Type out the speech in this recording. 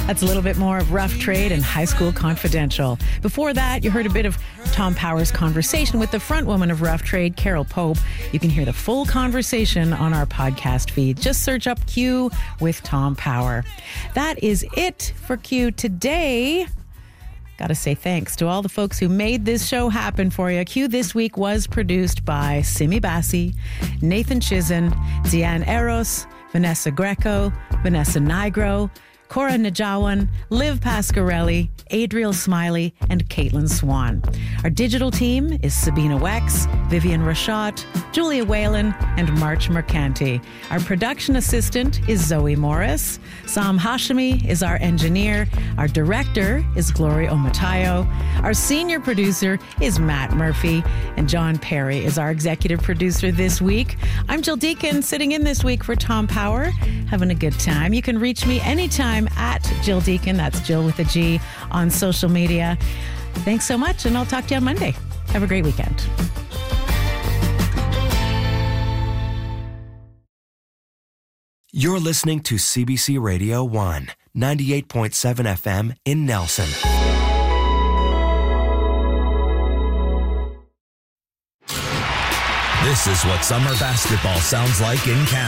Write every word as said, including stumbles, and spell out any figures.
That's a little bit more of Rough Trade and High School Confidential. Before that, you heard a bit of Tom Power's conversation with the front woman of Rough Trade, Carol Pope. You can hear the full conversation on our podcast feed. Just search up Q with Tom Power. That is it for Q today. Got to say thanks to all the folks who made this show happen for you. Q this week was produced by Simi Bassi, Nathan Chizen, Deanne Eros, Vanessa Greco, Vanessa Nigro, Cora Najawan, Liv Pasquarelli, Adriel Smiley, and Caitlin Swan. Our digital team is Sabina Wex, Vivian Rashat, Julia Whalen, and March Mercanti. Our production assistant is Zoe Morris. Sam Hashemi is our engineer. Our director is Gloria Omatayo. Our senior producer is Matt Murphy. And John Perry is our executive producer this week. I'm Jill Deacon, sitting in this week for Tom Power, having a good time. You can reach me anytime at Jill Deacon, that's Jill with a G, on social media. Thanks so much, and I'll talk to you on Monday. Have a great weekend. You're listening to C B C Radio one, ninety-eight point seven F M in Nelson. This is what summer basketball sounds like in Canada.